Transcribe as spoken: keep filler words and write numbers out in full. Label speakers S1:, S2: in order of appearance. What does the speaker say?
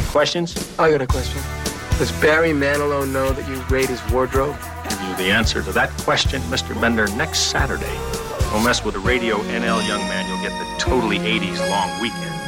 S1: Questions?
S2: I got a question. Does Barry Manilow know that you raid his wardrobe?
S1: Give you the answer to that question, Mister Bender, next Saturday. Don't mess with the Radio N L, young man. You'll get the totally eighties long weekend.